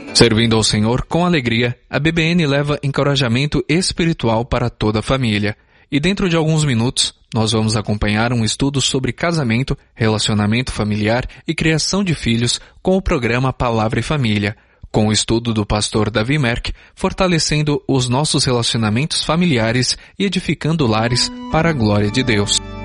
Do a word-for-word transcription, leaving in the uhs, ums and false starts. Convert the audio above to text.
Servindo ao Senhor com alegria, a B B N leva encorajamento espiritual para toda a família. E dentro de alguns minutos, nós vamos acompanhar um estudo sobre casamento, relacionamento familiar e criação de filhos com o programa Palavra e Família, com o estudo do pastor Davi Merck, fortalecendo os nossos relacionamentos familiares e edificando lares para a glória de Deus.